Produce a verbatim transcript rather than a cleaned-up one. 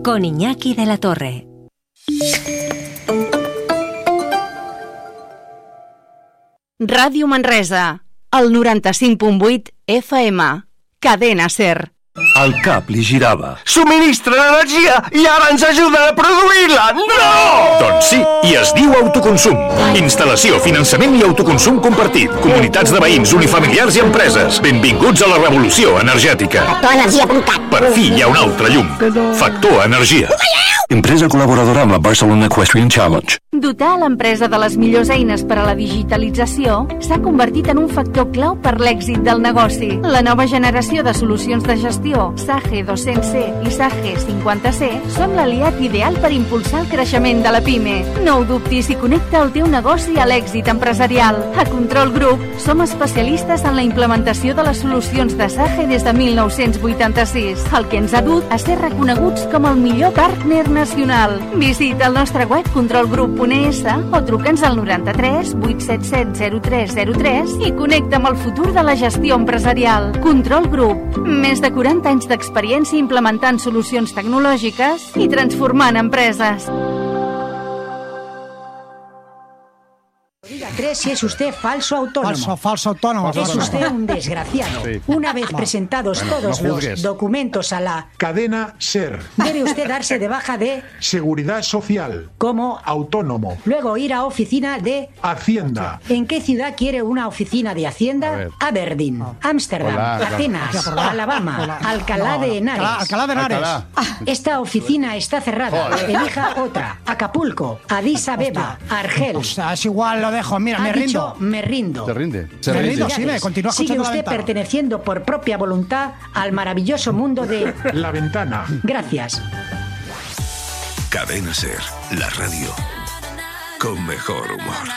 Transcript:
con Iñaki de la Torre. Ràdio Manresa, el noranta-cinc punt vuit F M, Cadena Ser. El cap li girava. Subministren energia i ara ens ajuden a produir-la! No! Doncs sí, i es diu autoconsum. Instal·lació, finançament i autoconsum compartit. Comunitats de veïns, unifamiliars i empreses. Benvinguts a la revolució energètica. Factor energia punt cat. Per fi hi ha una altra llum. Factor Energia. Empresa col·laboradora amb la Barcelona Equestrian Challenge. Dotar l'empresa de les millors eines per a la digitalització s'ha convertit en un factor clau per l'èxit del negoci. La nova generació de solucions de gestió, SAGE dos-cents C i SAGE cinquanta C, són l'aliat ideal per impulsar el creixement de la PIME. No ho dubtis i connecta el teu negoci a l'èxit empresarial. A Control Group som especialistes en la implementació de les solucions de SAGE des de mil nou-cents vuitanta-sis, el que ens ha dut a ser reconeguts com el millor partner nacional. Visita el nostre web control group punt es o truca'ns al noranta-tres vuit set set zero tres zero tres i connecta amb el futur de la gestió empresarial. Control Group, més de quaranta anys d'experiència implementant solucions tecnològiques i transformant empreses. Diga tres si es usted falso autónomo. Falso, falso autónomo. Es usted un desgraciado. Sí. Una vez presentados Bueno, todos no los juzgues. documentos a la Cadena Ser. debe usted darse de baja de Seguridad Social. como Autónomo. luego ir a oficina de Hacienda. ¿En qué ciudad quiere una oficina de A Hacienda? ver. Aberdeen, Ámsterdam, Hola, claro. Atenas, Alabama, Hola. Alcalá de Henares. Alcalá, Alcalá de Henares. Alcalá. Esta oficina está cerrada. Joder. Elija otra. Acapulco, Addis Abeba, Argel. O sea, es igual, lo dejo. Mira, Ha me dicho, rindo. me rindo. Se rinde. Se Me rinde. rindo, sí, me continúa Sigue escuchando la usted ventana. perteneciendo por propia voluntad al maravilloso mundo de... La Ventana. Gracias. Cadena Ser, la radio con mejor humor.